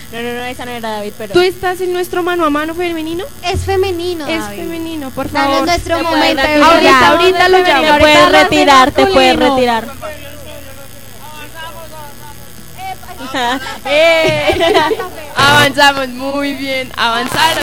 No, esa no era David, pero... ¿Tú estás en nuestro mano a mano femenino? Es femenino, Es David. femenino, por Dale favor. nuestro Te momento puedes de retirar. brillar. Ahorita lo llamo. Te puedes retirar, te puedes retirar. Avanzamos muy bien, avanzaron.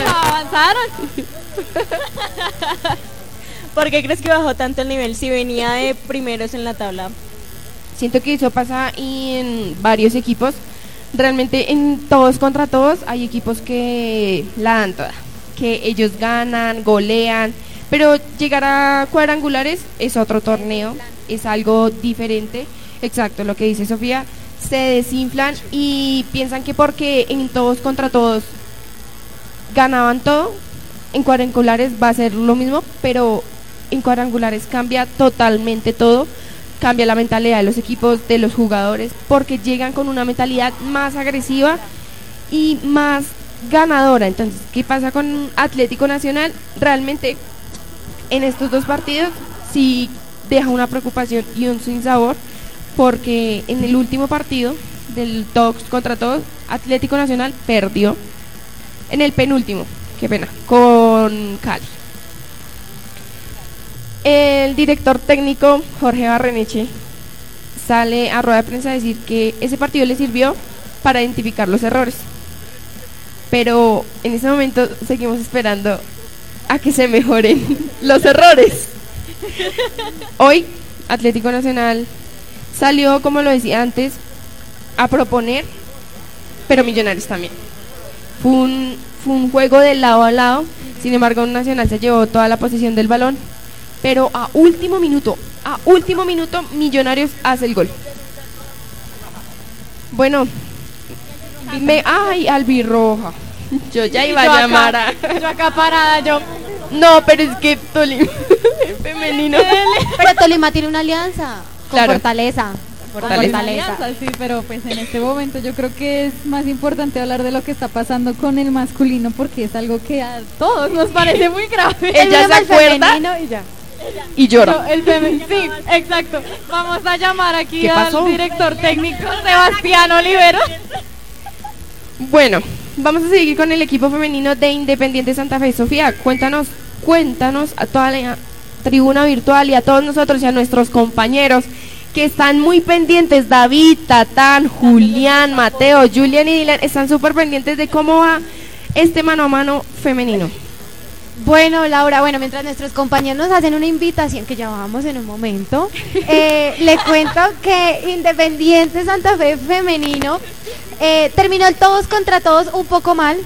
¿Por qué crees que bajó tanto el nivel si venía de primeros en la tabla? Siento que eso pasa en varios equipos. Realmente en todos contra todos hay equipos que la dan toda, que ellos ganan, golean, pero llegar a cuadrangulares es otro torneo, es algo diferente. Exacto, lo que dice Sofía, se desinflan y piensan que porque en todos contra todos ganaban todo, en cuadrangulares va a ser lo mismo, pero en cuadrangulares cambia totalmente todo. Cambia la mentalidad de los equipos, de los jugadores, porque llegan con una mentalidad más agresiva y más ganadora. Entonces, ¿qué pasa con Atlético Nacional? Realmente, en estos dos partidos, sí deja una preocupación y un sinsabor, porque en el último partido del todos contra todos, Atlético Nacional perdió. En el penúltimo, qué pena, con Cali. El director técnico Jorge Barreneche sale a rueda de prensa a decir que ese partido le sirvió para identificar los errores, pero en ese momento seguimos esperando a que se mejoren los errores. Hoy Atlético Nacional salió, como lo decía antes, a proponer, pero Millonarios también. Fue un juego de lado a lado. Sin embargo, Nacional se llevó toda la posesión del balón, pero a último minuto, Millonarios hace el gol. Bueno, albirroja. Yo ya iba a llamar a... Yo acá parada, No, pero es que Tolima femenino. Pero Tolima tiene una alianza con Claro. Fortaleza. Alianza, sí, pero pues en este momento yo creo que es más importante hablar de lo que está pasando con el masculino, porque es algo que a todos nos parece muy grave. Ella se acuerda Femenino y ya. y llora. Sí, exacto. Vamos a llamar aquí ¿Qué pasó? al director técnico Sebastián Olivero. Bueno, vamos a seguir con el equipo femenino de Independiente Santa Fe. Sofía, cuéntanos a toda la tribuna virtual y a todos nosotros y a nuestros compañeros que están muy pendientes. David, Tatán, Julián, Mateo, Julián y Dylan están súper pendientes de cómo va este mano a mano femenino. Bueno, Laura, mientras nuestros compañeros nos hacen una invitación, que ya vamos en un momento, le cuento que Independiente Santa Fe femenino terminó el todos contra todos un poco mal,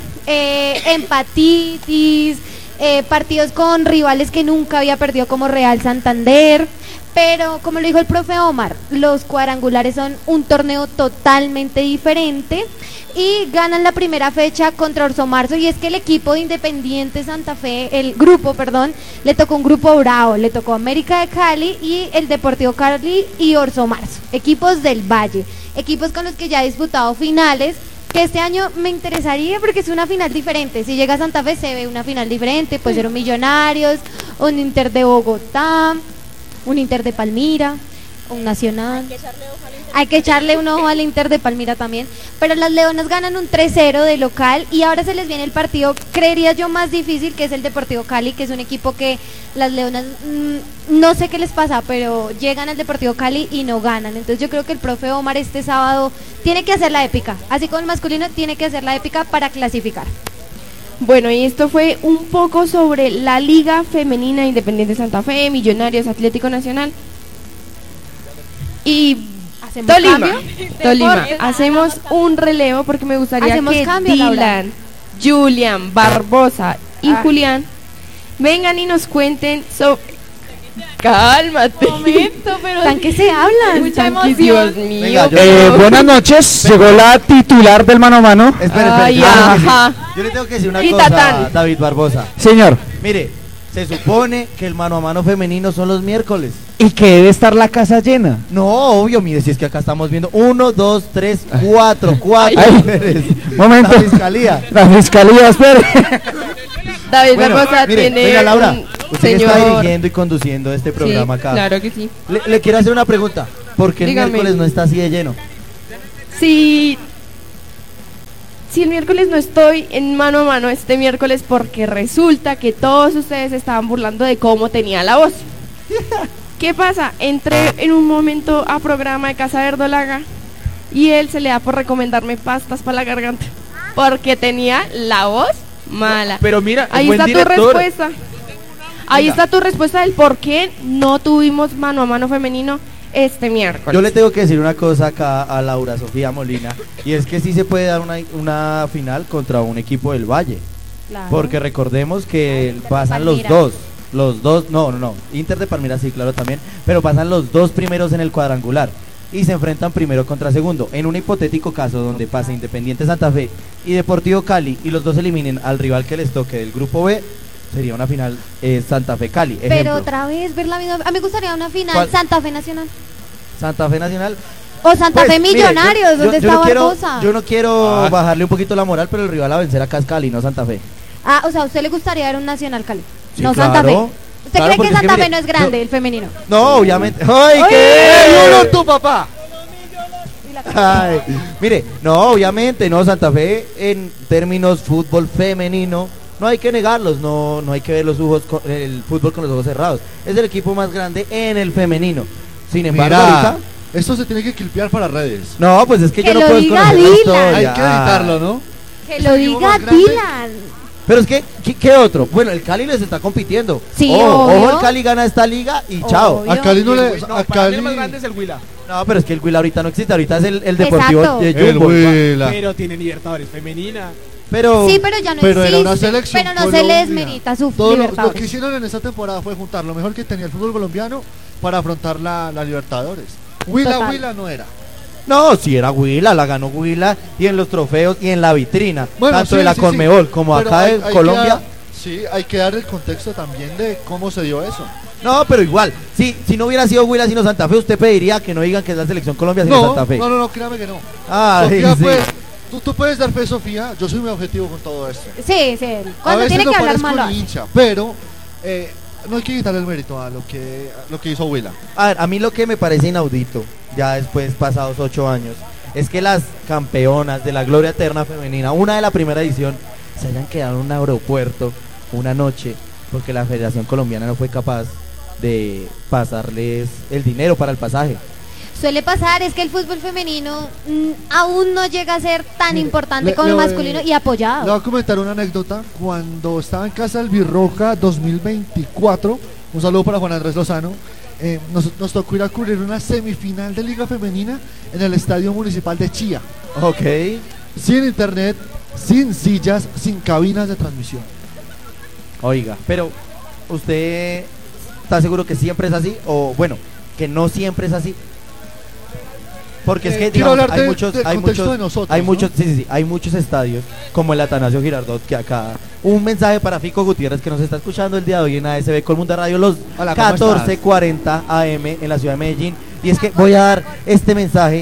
empatitis, partidos con rivales que nunca había perdido como Real Santander, pero como lo dijo el profe Omar, los cuadrangulares son un torneo totalmente diferente y ganan la primera fecha contra Orso Marzo. Y es que el equipo de Independiente Santa Fe, el grupo, perdón, le tocó un grupo bravo, le tocó América de Cali y el Deportivo Cali y Orso Marzo, equipos del Valle, equipos con los que ya ha disputado finales, que este año me interesaría porque es una final diferente. Si llega a Santa Fe se ve una final diferente, puede ser un Millonarios, un Inter de Bogotá, un Inter de Palmira, un Nacional. Hay que echarle un ojo al Inter de Palmira también. Pero las Leonas ganan un 3-0 de local y ahora se les viene el partido, creería yo, más difícil, que es el Deportivo Cali, que es un equipo que las Leonas no sé qué les pasa, pero llegan al Deportivo Cali y no ganan. Entonces yo creo que el profe Omar este sábado tiene que hacer la épica, así como el masculino tiene que hacer la épica para clasificar. Bueno, y esto fue un poco sobre la Liga Femenina Independiente Santa Fe, Millonarios, Atlético Nacional y Tolima. Hacemos un relevo porque me gustaría que Dylan, Julián, Barbosa y Julián vengan y nos cuenten sobre... Cálmate. Pero ¿tan que se hablan? Mucha Tan que, emoción. Dios mío. Buenas noches, llegó la titular del mano a mano. Espera. Ay, ajá. Yo le tengo que decir una Y cosa, Tatán. David Barbosa. Señor, Mire, se supone que el mano a mano femenino son los miércoles. y que debe estar la casa llena. No, obvio, mire, si es que acá estamos viendo 1, 2, 3, 4 Ay. mujeres. Momento. La fiscalía. La fiscalía, espere. David Bueno, Barbosa mire, tiene venga, Laura, un usted que señor... está dirigiendo y conduciendo este programa Sí, acá. claro que sí. Le quiero hacer una pregunta. ¿Por qué el Dígame. miércoles no está así de lleno? Sí, si el miércoles no estoy en mano a mano este miércoles porque resulta que todos ustedes estaban burlando de cómo tenía la voz. ¿Qué pasa? Entré en un momento a programa de Casa Verdolaga y él se le da por recomendarme pastas para la garganta porque tenía la voz mala. Pero mira, ahí buen está director. tu respuesta. Ahí está tu respuesta del por qué no tuvimos mano a mano femenino este miércoles. Yo le tengo que decir una cosa acá a Laura Sofía Molina, y es que sí se puede dar una final contra un equipo del Valle. Claro. Porque recordemos que Inter de pasan Palmira. los dos, no, Inter de Palmira sí, claro, también, pero pasan los dos primeros en el cuadrangular y se enfrentan primero contra segundo. En un hipotético caso donde pase Independiente Santa Fe y Deportivo Cali y los dos eliminen al rival que les toque del grupo B, sería una final Santa Fe Cali. Pero Ejemplo, otra vez ver la misma. A mí me gustaría una final ¿Cuál? Santa Fe Nacional. Santa Fe Nacional. O Santa Pues, Fe mire, Millonarios, ¿dónde está no quiero, Barbosa? yo no quiero bajarle un poquito la moral, pero el rival a vencer acá es Cali, no Santa Fe. Ah, o sea, ¿a usted le gustaría ver un Nacional Cali? Sí, no claro. Santa Fe. ¿Usted Claro, cree porque que es que Santa mire, Fe no es grande, yo- el femenino? No, obviamente. ¡Ay, ¡Ay! qué! tu papá! Ay, mire, no, obviamente, no, Santa Fe en términos fútbol femenino, no hay que negarlos, no hay que ver el fútbol con los ojos cerrados. Es el equipo más grande en el femenino. Sin embargo, Mira, ahorita, esto se tiene que clipear para redes. no, pues es que Que yo no lo puedo diga desconocer la Dylan. historia. Hay que editarlo, ¿no? Que ¿Es lo el equipo diga más grande? Dylan. Pero es que, ¿qué otro? Bueno, el Cali les está compitiendo. Sí, ojo, obvio. el Cali gana esta liga y chao. Obvio. A Cali no le... No, a para mí Cali... el más grande es el Huila. No, pero es que el Huila ahorita no existe, ahorita es el Deportivo Exacto. de El Jumbo. Huila. Pero tiene Libertadores femenina. Pero Sí, pero ya no Pero era una existe. selección Pero no se Colombia. les merita su Todo lo que Libertadores. hicieron en esta temporada fue juntar lo mejor que tenía el fútbol colombiano para afrontar la Libertadores. Total. Huila no era. no, si era Huila, la ganó Huila y en los trofeos y en la vitrina, tanto sí, de la sí, Conmebol como Pero acá hay en que Colombia. dar- sí, hay que dar el contexto también de cómo se dio eso. No, pero igual, si no hubiera sido Huila sino Santa Fe, usted pediría que no digan que es la selección Colombia sino Santa Fe. no, créame que no. Ay, Sofía, sí. pues, tú puedes dar fe, Sofía. Yo soy muy objetivo con todo esto. Sí, sí. A Cuando veces tiene no que hablar parezco malo. ni hincha, pero no hay que quitarle el mérito a lo que hizo Huila. A ver, a mí lo que me parece inaudito, ya después pasados 8 años, es que las campeonas de la Gloria Eterna Femenina, una de la primera edición, se hayan quedado en un aeropuerto una noche porque la Federación Colombiana no fue capaz de pasarles el dinero para el pasaje. Suele pasar, es que el fútbol femenino aún no llega a ser tan Mire, importante le- como el le- masculino y Le voy apoyado. a comentar una anécdota. Cuando estaba en Casa del Birroca 2024, un saludo para Juan Andrés Lozano, nos tocó ir a cubrir una semifinal de Liga Femenina en el Estadio Municipal de Chía. Ok. Sin internet, sin sillas, sin cabinas de transmisión. Oiga, pero ¿usted está seguro que siempre es así? O bueno, que no siempre es así. Porque es que Quiero digamos, hablar del contexto de nosotros, hay ¿no? muchos, sí, hay muchos estadios como el Atanasio Girardot que acá. Un mensaje para Fico Gutiérrez que nos está escuchando el día de hoy en ASB Colmunda Radio los Hola, ¿cómo 14:40 AM en la ciudad de Medellín. Y es que voy a dar este mensaje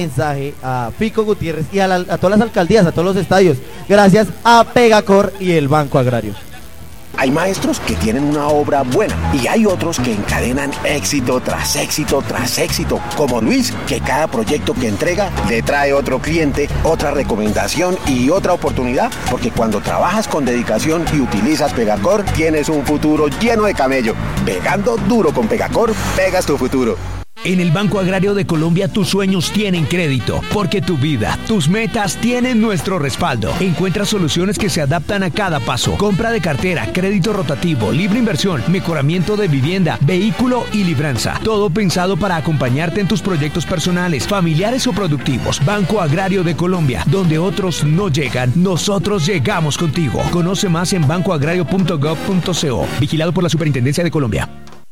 a Fico Gutiérrez y a todas las alcaldías, a todos los estadios, gracias a Pegacor y el Banco Agrario. Hay maestros que tienen una obra buena y hay otros que encadenan éxito tras éxito tras éxito, como Luis, que cada proyecto que entrega le trae otro cliente, otra recomendación y otra oportunidad, porque cuando trabajas con dedicación y utilizas Pegacor, tienes un futuro lleno de camello. Pegando duro con Pegacor, pegas tu futuro. En el Banco Agrario de Colombia tus sueños tienen crédito, porque tu vida, tus metas tienen nuestro respaldo. Encuentra soluciones que se adaptan a cada paso. Compra de cartera, crédito rotativo, libre inversión, mejoramiento de vivienda, vehículo y libranza. Todo pensado para acompañarte en tus proyectos personales, familiares o productivos. Banco Agrario de Colombia, donde otros no llegan, nosotros llegamos contigo. Conoce más en bancoagrario.gov.co. Vigilado por la Superintendencia de Colombia.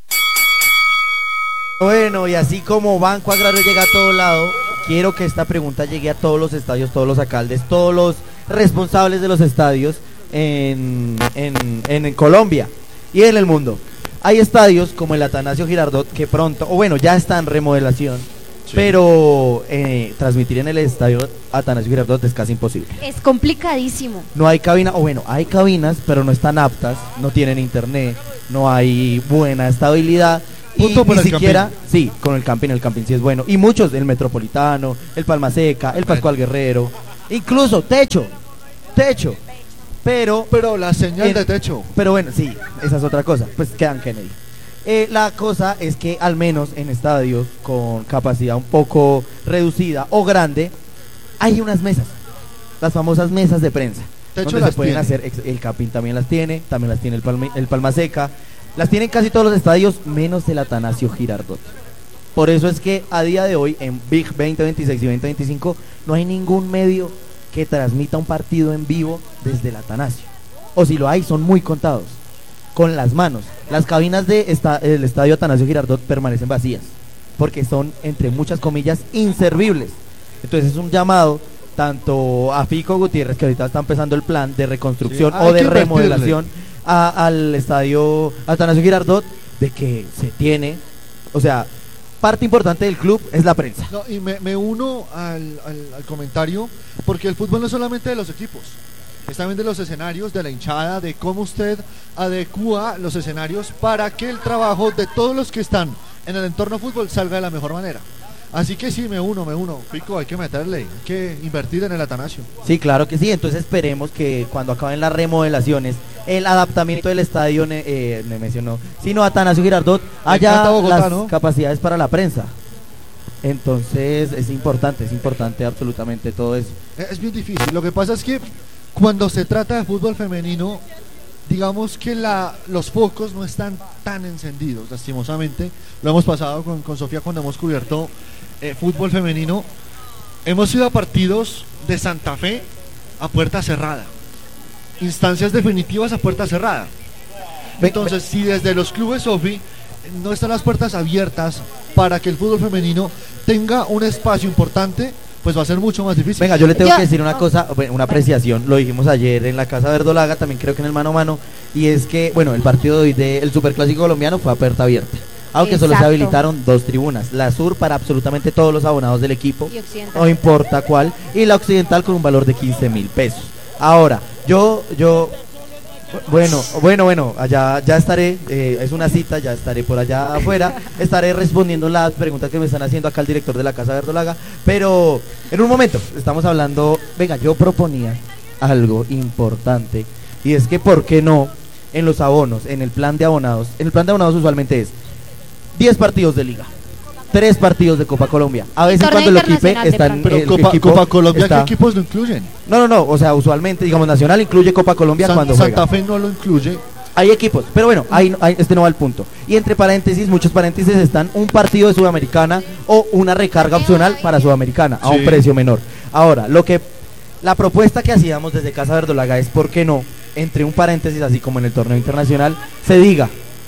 Bueno, y así como Banco Agrario llega a todo lado, quiero que esta pregunta llegue a todos los estadios, todos los alcaldes, todos los responsables de los estadios en Colombia y en el mundo. Hay estadios como el Atanasio Girardot que pronto, o bueno, ya está en remodelación, pero transmitir en el estadio Atanasio Girardot es casi imposible. Es complicadísimo. No hay cabina, o bueno, hay cabinas, pero no están aptas, no tienen internet, no hay buena estabilidad. Punto Y por ni el siquiera, Campín. sí, con el camping sí es bueno. Y muchos, el Metropolitano, el Palma Seca, el Pascual Guerrero, incluso techo. techo. Pero la señal de techo. Pero bueno, sí, esa es otra cosa. Pues quedan Kennedy. La cosa es que al menos en estadios con capacidad un poco reducida o grande, hay unas mesas, las famosas mesas de prensa, Techo donde las se pueden tiene. hacer, el Campín también las tiene el Palma Seca, las tienen casi todos los estadios menos el Atanasio Girardot. Por eso es que a día de hoy en Big 2026 y 2025 no hay ningún medio que transmita un partido en vivo desde el Atanasio, o si lo hay son muy contados, con las manos. Las cabinas del estadio Atanasio Girardot permanecen vacías porque son, entre muchas comillas, inservibles. Entonces es un llamado tanto a Fico Gutiérrez, que ahorita está empezando el plan de reconstrucción o de remodelación al estadio Atanasio Girardot, de que se tiene, o sea, parte importante del club es la prensa. No, y me uno al comentario, porque el fútbol no es solamente de los equipos, es también de los escenarios, de la hinchada, de cómo usted adecúa los escenarios para que el trabajo de todos los que están en el entorno fútbol salga de la mejor manera. Así que sí, me uno. Pico, hay que meterle, hay que invertir en el Atanasio. Sí, claro que sí. Entonces esperemos que cuando acaben las remodelaciones, el adaptamiento del estadio, me mencionó, sino Atanasio Girardot, haya Bogotá, las ¿no? capacidades para la prensa. Entonces es importante absolutamente todo eso. Es bien difícil. Lo que pasa es que cuando se trata de fútbol femenino, digamos que los focos no están tan encendidos, lastimosamente. Lo hemos pasado con Sofía cuando hemos cubierto fútbol femenino. Hemos ido a partidos de Santa Fe a puerta cerrada, instancias definitivas a puerta cerrada. Entonces, si desde los clubes, Sofi, no están las puertas abiertas para que el fútbol femenino tenga un espacio importante, pues va a ser mucho más difícil. Venga, yo le tengo que decir una cosa, una apreciación, lo dijimos ayer en la Casa Verdolaga, también creo que en el mano a mano, y es que, bueno, el partido de hoy del Superclásico colombiano fue a puerta abierta, aunque solo se habilitaron 2 tribunas, la sur para absolutamente todos los abonados del equipo, no importa cuál, y la occidental con un valor de 15.000 pesos. Ahora, bueno, allá ya estaré, es una cita, ya estaré por allá afuera, estaré respondiendo las preguntas que me están haciendo acá el director de la Casa Verdolaga, pero en un momento estamos hablando, venga, yo proponía algo importante, y es que ¿por qué no en los abonos, en el plan de abonados usualmente es 10 partidos de liga, 3 partidos de Copa Colombia. A veces cuando el equipo está en Copa Colombia, ¿qué equipos lo incluyen? No, o sea, usualmente, digamos, Nacional incluye Copa Colombia cuando juega. Santa Fe no lo incluye. Hay equipos, pero bueno, este no va al punto. Y entre paréntesis, muchos paréntesis están un partido de Sudamericana o una recarga opcional para Sudamericana a un precio menor. Ahora, la propuesta que hacíamos desde Casa Verdolaga es, ¿por qué no? Entre un paréntesis, así como en el torneo internacional, se diga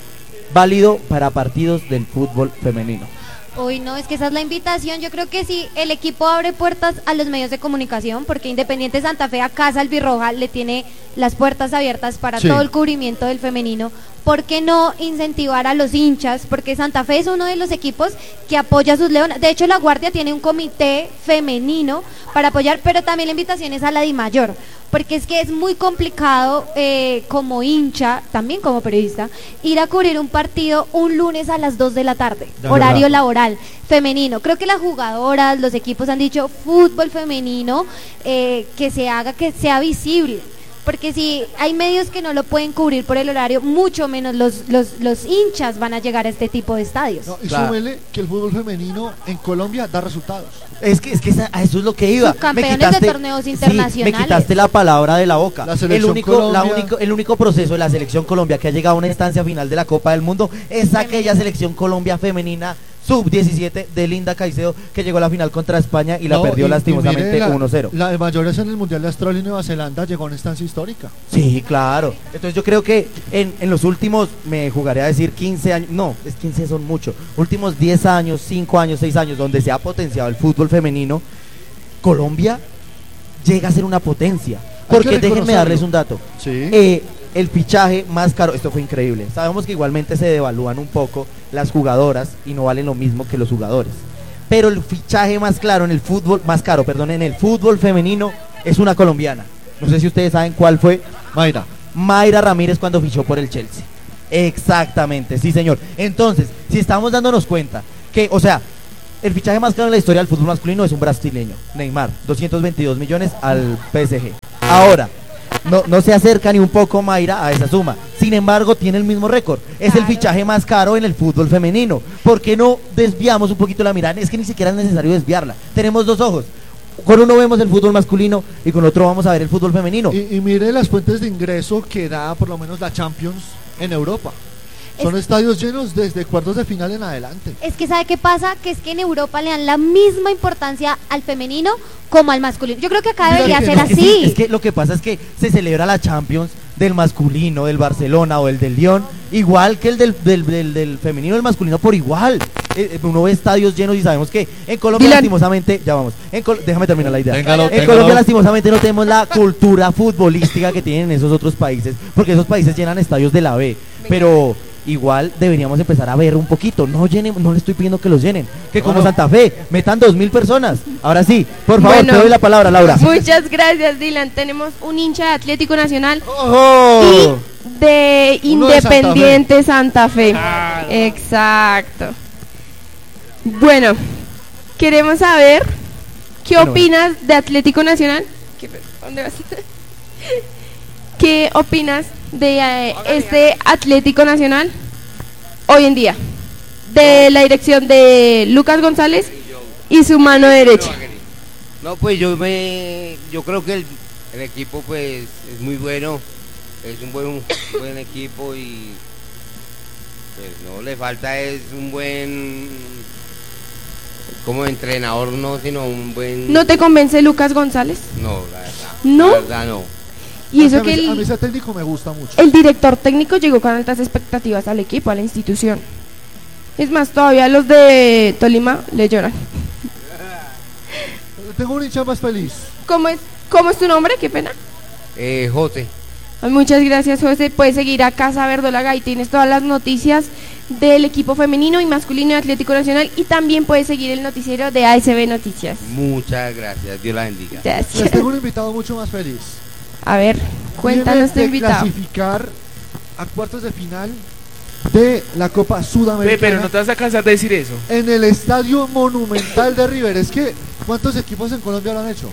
válido para partidos del fútbol femenino. Uy, no, es que esa es la invitación. Yo creo que si el equipo abre puertas a los medios de comunicación, porque Independiente Santa Fe a Casa Albirroja le tiene las puertas abiertas para todo el cubrimiento del femenino, ¿por qué no incentivar a los hinchas? Porque Santa Fe es uno de los equipos que apoya a sus leonas. De hecho, La Guardia tiene un comité femenino para apoyar, pero también la invitación es a la DIMAYOR, porque es que es muy complicado como hincha, también como periodista, ir a cubrir un partido un lunes a las 2 de la tarde, horario laboral, femenino. Creo que las jugadoras, los equipos han dicho fútbol femenino, que se haga, que sea visible. Porque si hay medios que no lo pueden cubrir por el horario, mucho menos los hinchas van a llegar a este tipo de estadios. No, y súmele que el fútbol femenino en Colombia da resultados. Es que a eso es lo que iba. Campeones de torneos internacionales. Me quitaste la palabra de la boca. El único proceso de la selección Colombia que ha llegado a una instancia final de la Copa del Mundo es aquella selección Colombia femenina sub-17 de Linda Caicedo, que llegó a la final contra España y la perdió lastimosamente 1-0. La de mayores en el Mundial de Australia y Nueva Zelanda llegó a una instancia histórica. Sí, claro. Entonces yo creo que en los últimos, me jugaré a decir 15 años, no, es 15 son mucho, últimos 10 años, 5 años, 6 años, donde se ha potenciado el fútbol femenino, Colombia llega a ser una potencia. Porque déjenme darles un dato. Sí. El fichaje más caro, esto fue increíble. Sabemos que igualmente se devalúan un poco las jugadoras y no valen lo mismo que los jugadores. Pero el fichaje más caro en el fútbol, en el fútbol femenino es una colombiana. No sé si ustedes saben cuál fue. Mayra Ramírez cuando fichó por el Chelsea. Exactamente, sí señor. Entonces, si estamos dándonos cuenta que, o sea, el fichaje más caro en la historia del fútbol masculino es un brasileño, Neymar, 222 millones al PSG. Ahora, no se acerca ni un poco Mayra a esa suma. Sin embargo, tiene el mismo récord. Es el fichaje más caro en el fútbol femenino. ¿Por qué no desviamos un poquito la mirada? Es que ni siquiera es necesario desviarla. Tenemos dos ojos. Con uno vemos el fútbol masculino y con otro vamos a ver el fútbol femenino. Y mire las fuentes de ingreso que da por lo menos la Champions en Europa. Son estadios llenos desde cuartos de final en adelante. Es que ¿sabe qué pasa? Que es que en Europa le dan la misma importancia al femenino como al masculino. Yo creo que acá debería ser así. Es que lo que pasa es que se celebra la Champions del masculino, del Barcelona o el del Lyon, igual que el del femenino y el masculino por igual. Uno ve estadios llenos y sabemos que en Colombia lastimosamente, ya vamos, déjame terminar la idea. En Colombia lastimosamente no tenemos la cultura futbolística que tienen esos otros países, porque esos países llenan estadios de la B, pero igual deberíamos empezar a ver un poquito, no le estoy pidiendo que los llenen, que como Santa Fe metan 2.000 personas. Ahora sí, por favor, te doy la palabra, Laura. Muchas gracias, Dylan. Tenemos un hincha de Atlético Nacional ¡Ojo! y de Independiente Santa Fe. Exacto. Bueno, queremos saber qué opinas de Atlético Nacional. ¿Dónde vas? ¿Qué opinas de este Atlético Nacional hoy en día? De la dirección de Lucas González y su mano derecha. No, pues yo creo que el equipo pues es muy bueno, es un buen equipo y pues no le falta es un buen como entrenador, no, sino un buen... ¿No te convence Lucas González? No, la verdad. ¿No? La verdad no. Y eso a que mí ese técnico me gusta mucho. El director técnico llegó con altas expectativas al equipo, a la institución. Es más, todavía los de Tolima le lloran. Tengo un hincha más feliz. ¿Cómo es tu nombre? Qué pena. José. Ay, muchas gracias, José. Puedes seguir a Casa Verdolaga y tienes todas las noticias del equipo femenino y masculino de Atlético Nacional, y también puedes seguir el noticiero de ASB Noticias. Muchas gracias, Dios la bendiga. Gracias. Les tengo un invitado mucho más feliz. A ver, cuéntanos tu invitado. Clasificar a cuartos de final de la Copa Sudamericana. Pero no te vas a cansar de decir eso. En el Estadio Monumental de River. Es que, ¿cuántos equipos en Colombia lo han hecho?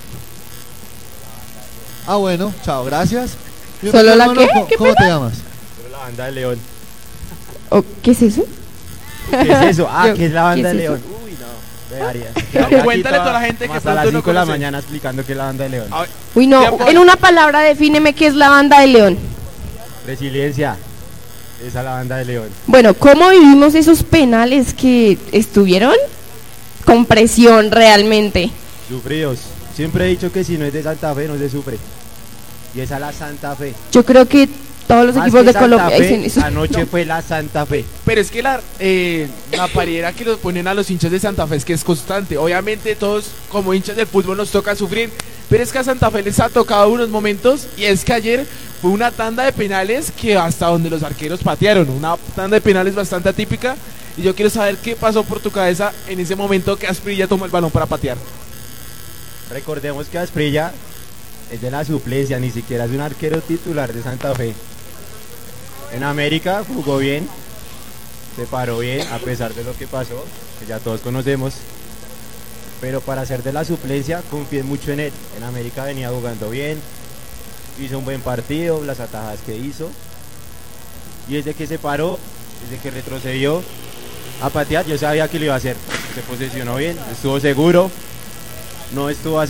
Ah, bueno, chao, gracias. ¿Solo la qué? ¿Cómo te llamas? La Banda de León. ¿Qué es eso? ¿Qué es eso? ¿Qué es la Banda de León? Uy, no, dejaría. Cuéntale a toda la gente que hasta las 5 de la mañana explicando qué es la Banda de León. Uy, no, en una palabra defíneme qué es la Banda de León. Resiliencia. Esa es la Banda de León. Bueno, ¿cómo vivimos esos penales que estuvieron con presión realmente? Sufridos. Siempre he dicho que si no es de Santa Fe no se sufre. Y esa es la Santa Fe. Yo creo que todos los equipos de Colombia dicen eso. Anoche fue la Santa Fe. Pero es que la pariera que los ponen a los hinchas de Santa Fe es que es constante. Obviamente todos como hinchas del fútbol nos toca sufrir, pero es que a Santa Fe les ha tocado unos momentos, y es que ayer fue una tanda de penales que hasta donde los arqueros patearon, una tanda de penales bastante atípica, y yo quiero saber qué pasó por tu cabeza en ese momento que Asprilla tomó el balón para patear. Recordemos que Asprilla es de la suplencia, ni siquiera es un arquero titular de Santa Fe. En América jugó bien, se paró bien a pesar de lo que pasó, que ya todos conocemos, pero para ser de la suplencia confié mucho en él. En América venía jugando bien, hizo un buen partido, las atajadas que hizo, y desde que se paró, desde que retrocedió a patear, yo sabía que lo iba a hacer. Se posicionó bien, estuvo seguro, no estuvo así